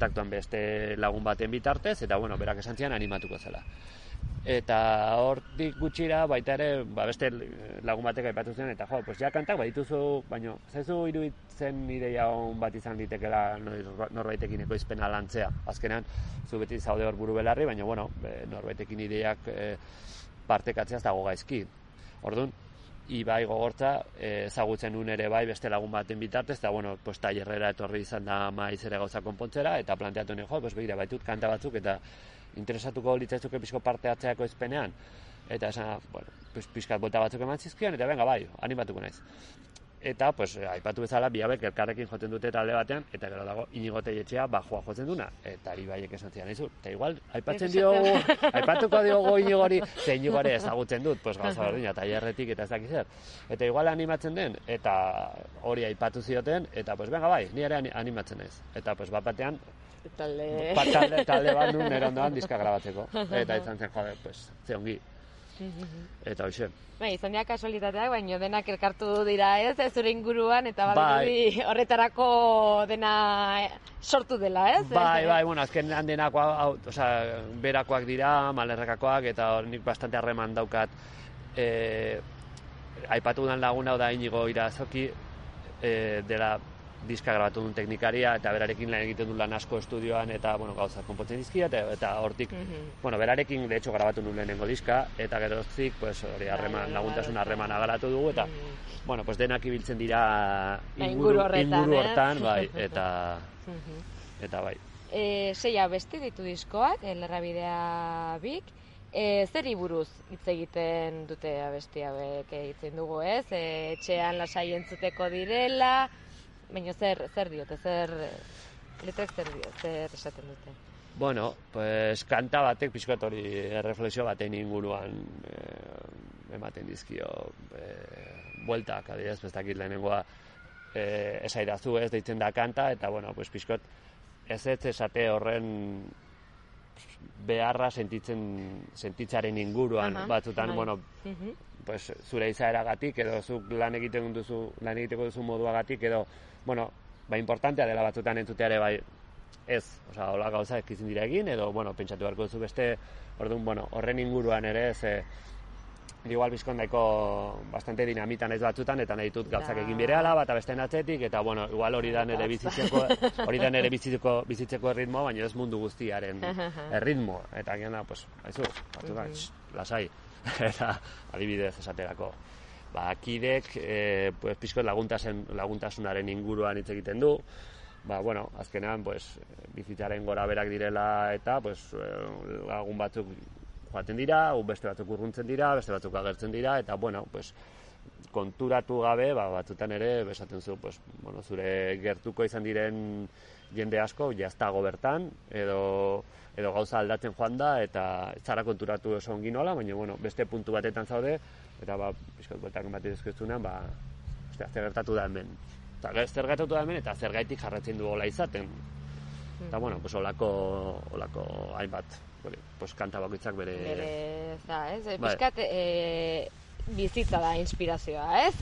kontaktuan beste lagun baten bitartez, eta bueno, berak esan zian animatuko zela. Eta hortik gutxira baita ere, beste lagun batek aipatu zen, eta pues ja kantak badituzu, baina zaizu iruditzen ideia on bat izan litekela norbaitekin ekoizpena lantzea. Azkenean, zu beti zaude hor buru belarri, baina bueno, norbaitekin ideiak partekatzea ez dago gaizki. Orduan, Ibai Gogortza ezagutzen nuen ere bai beste lagun baten bitartez, eta bueno, pues tailerrera etorri izan da maiz ere gauza konpontzera, eta planteatu nuen, pues begira, baitut kanta batzuk, eta interesatuko litzaizuke pixko parte hartzeako ezpenean, eta esan, bueno, pues pixkat bota batzuk eman zizkion, eta venga, bai, animatuko naiz. Eta, pues, aipatu bezala, biabek elkarrekin joten dute talde batean, eta gero dago Inigo Telletxea bajoa jotzen duna, eta Ibaiek esan zian, eta igual, aipatuko diogo Inigori, ze Inigori ezagutzen dut, pues gauza berdina, tailerretik eta ez dakiz zer. Eta igual animatzen den, eta hori aipatu zioten, eta, pues, venga, bai, ni ere animatzen naiz. Eta, pues, bat batean, talde bat nun nire ondoan diska grabatzeko. Eta izan zen, jode, pues, ze ongi. Eta hoxe. Izan dira kasualitateak, baina denak elkartu dira ez zure inguruan, eta badirudi horretarako dena sortu dela, ez? Bai, bueno, azkenean denakoa, berakoak dira, Malerrekakoak, eta nik bastante harreman daukat. Aipatu den laguna da Inigo Irazoki, dela diska grabatu duen teknikaria, eta berarekin lan egiten du lan asko estudioan, eta, bueno, gauza konpontzen dizkia, eta hortik, bueno, berarekin, de hecho, grabatu nuen lehenengo diska, eta geroztik, pues, hori laguntasun harremana garatu dugu, eta, bueno, pues, denak ibiltzen dira inguru hortan, bai, eta bai. Seia beste ditu diskoak, Lerrabidea bik, zeri buruz hitz egiten dute abesti hauek egiten dugu, ez? Etxean lasai entzuteko direla, baina zer diote, letrak zer esaten dute? Bueno, pues kanta batek pixkat hori erreflexio baten inguruan ematen dizkio bueltak, adidez, bestakit lehenengoa esaidazu ez deitzen da kanta, eta bueno, pues pixkat ez esate horren beharra sentitzaren inguruan batzutan, bueno, pues zure izaeragatik edo zuk lan egiteko duzu moduagatik edo, bueno, importantea dela batzutan entzuteare bai ez, hola gauza ezkizin dira egin edo, bueno, pentsatu beharko duzu beste, orduan, bueno, horren inguruan ere ez, igual bizkon daiko bastante dinamita naiz batzutan, eta nahi ditut gauzak egin berehala, bata besteen atzetik, eta bueno, igual hori da nere bizitzeko erritmo, baina ez mundu guztiaren erritmo, eta gena, pues, haizu, batzutan, lasai, eta adibidez esaterako. Kidek, pues, pixko laguntasunaren inguruan hitz egiten du, bueno, azkenean, pues, bizitzaren gora berak direla, eta, pues, lagun batzuk joaten dira, beste batzuk urruntzen dira, beste batzuk agertzen dira, eta, bueno, pues, konturatu gabe, batzutan ere, besaten zu, pues, bueno, zure gertuko izan diren jende asko, jaztago bertan, edo gauza aldatzen joan da, eta zara konturatu oso ongi nola, baina, bueno, beste puntu batetan zaude, eta, pixkot bueltak bat edizkeztunan, zer gertatu da hemen. Zer gertatu da hemen, eta zergaitik jarratzen du hola izaten. Eta, bueno, pues, holako hainbat, pues, kanta bakoitzak bere... ez? Piskat, bizitza da inspirazioa, ez?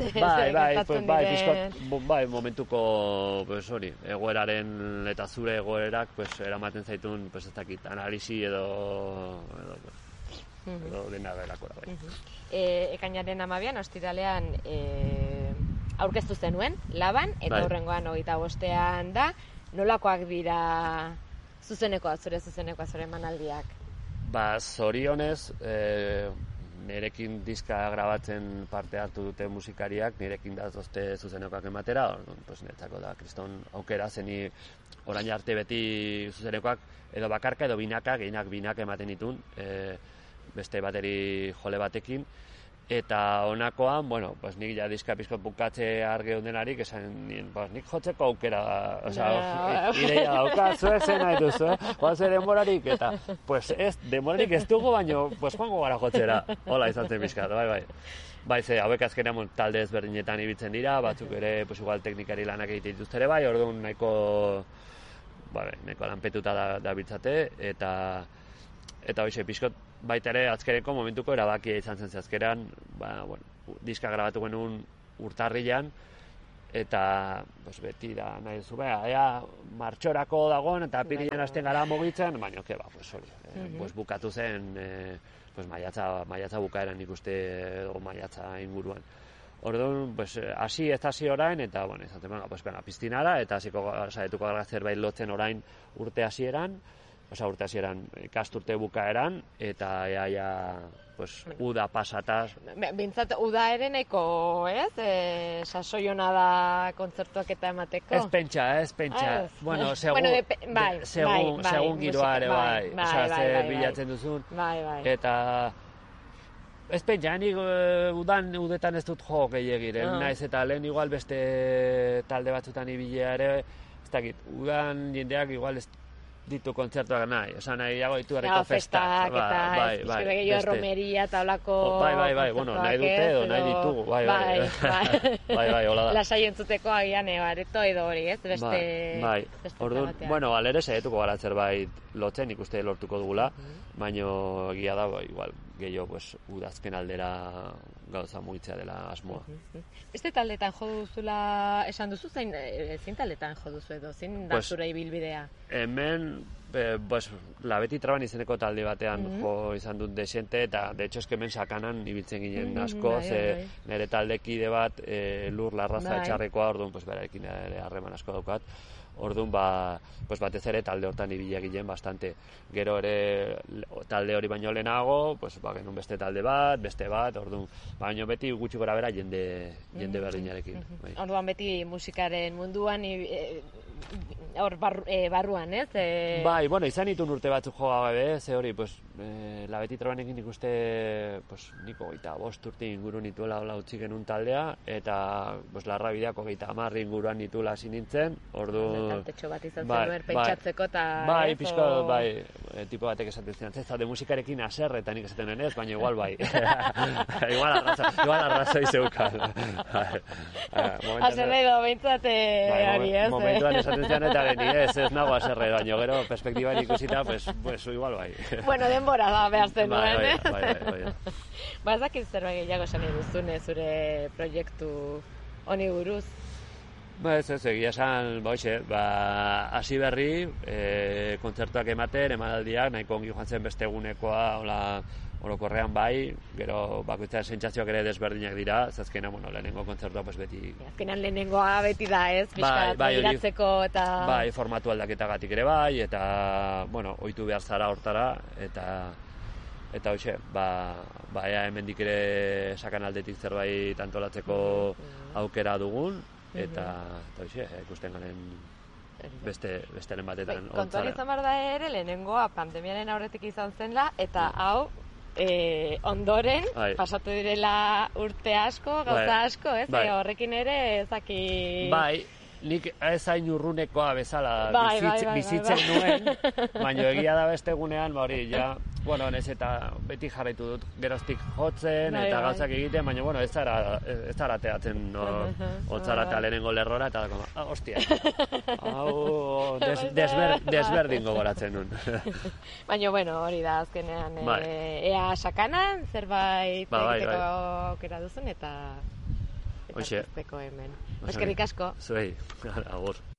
Bai, momentuko, pues, hori, egoeraren eta zure egoerak, pues, eramaten zaitun, pues, ez dakit, analisi edo dena berakora, bai. Ekainaren 12, ostiralean, aurkeztu zenuen, Laban, eta hurrengoan 25ean da, nolakoak dira zure zuzenekoa, emanaldiak? Zorionez, nirekin diska grabatzen parte hartu dute musikariak, nirekin datozte zuzenekoak ematera, pues, netzako da, kriston aukera, zeni orain arte beti zuzenekoak edo bakarka edo binaka, gehienak binaka ematen ditun, beste bateri jole batekin, eta honakoan, bueno, pues nik ja diska pizko bukatze arge denarik, esan nien, pues nik jotzeko aukera, ideia dauka, zuezen nahi duzu, joan denborarik, eta, pues ez, denborarik ez dugu, baino, pues joango gara jotzera, hola izan zen pizkat, bai. Bai, ze, hauek azkenean talde ezberdinetan ibiltzen dira, batzuk ere, pues igual teknikari lanak egiten dituzte ere bai, orduan nahiko lanpetuta da biltzate, eta hoxe, pizkot, baita ere azkereko momentuko erabakia izan zen azkeran, diska grabatu genuen urtarrilan, eta pues, beti da nahi duzu, ea martxorako dagoen eta apirilean hasten gara mugitzen, baina pues hori, pues bukatu zen pues maiatza bukaeran nik uste edo maiatza inguruan. Orduan, pues hasi ez hasi orain eta bueno, izaten pues piztinara eta saietuko gara zerbait lotzen orain urte hasieran, ikasturte bukaeran eta ja pues uda pasataz. Bintzat uda ere nahiko, ez? Sasoiona da kontzertuak eta emateko. Ez pentsa. Bueno, segun giroa ere bai. Osea, ze bilatzen duzun. Bai. Eta ez pentsa, nik udetan ez dut jo gehiagiren. Naiz eta lehen igual beste talde batzutan ibilea ere, ez dakit, udan jendeak igual ez ditu kontzertuak nahi, oza, nahiago ditu herriko festak, bai, romeria eta olako... Bai, bueno, nahi dute edo nahi ditugu, bai, hola da. Lasai entzuteko agian areto edo hori, ez? Bai, orduan, bueno, alere saietuko gara zerbait lotzen, ikuste lortuko dugula, baino egia da, igual, gehiago, pues, udazken aldera gauza mugitzea dela asmoa. Beste taldetan jo duzula, esan duzu, zein taldetan jo duzu edo, zein da zure ibilbidea? Hemen, pues, Labeti Traban izeneko talde batean jo izan dut desente, eta de hecho eske hemen Sakanan ibiltzen ginen asko, nire taldekide bat Lur Larraza etxarrekoa, orduan, pues, berarekin ere harreman asko daukat. Orduan, pues batez ere talde hortan ibila ginen bastante. Gero ere talde hori baino lehenago, pues genuen beste talde bat, orduan, baino beti gutxi gora bera jende berdinarekin. Orduan beti musikaren munduan hor barruan, ez? Bai, bueno, izan ditun urte batzuk joa gabe, ze hori, pues, Labeti Trabanekin ikuste, pues, niko 25 urte inguru nituela hola utzi genuen taldea, eta, pues, Larrabideak 30 inguruan nituela hasi nintzen, ordu... Taltetxo bat izan zenuen pentsatzeko eta... Bai, pixko, bai, tipo batek esaten ziren, zaude musikarekin aser, eta nik esaten ez, baina igual bai. igual arrazoi zeukan. Aserre edo, behintzat hori ez. Momentuan esaten ziren eta ez nago aserre, baina gero perspektiba ikusita, pues igual bai. Bueno, denbora da behazten duen, eh? Bai. Ba, ez dakit zerbait gehiago esan duzune zure proiektu honi buruz? Ba, ez, egia esan, hasi berri, kontzertuak ematen, emanaldiak, nahiko ongi joan zen beste egunekoa, orokorrean bai, gero bakoitzaren sentsazioak ere desberdinak dira, zazkena, lehenengo kontzertua beti... Azkenan lehenengoa beti da, ez? Piskat begiratzeko eta... Bai, formatu aldaketagatik ere bai, eta, ohitu behar zara hortara, eta hoxe, ea hemendik ere Sakanaldetik zerbait antolatzeko aukera dugun, eta hoxe, ikusten garen besteren batetan. Kontuan izan behar da ere, lehenengoa pandemiaren aurretik izan zenla, eta hau ondoren pasatu direla urte asko, gauza asko, ez? Horrekin ere ezaki... Bai, nik ez hain urrunekoa bezala bizitzen nuen, baina egia da beste egunean, hori, ja, nez eta beti jarraitu dut geroztik jotzen eta gauzak egiten, baina, ez zara teatzen hotzara eta lehenengo lerrora, eta hostia, hau desberdin gogoratzen nun. Baina, hori da, azkenean, ea Sakanan, zerbait egiteko aukera duzun, eta pizteko hemen. Eskerrik asko. Zuei, agur.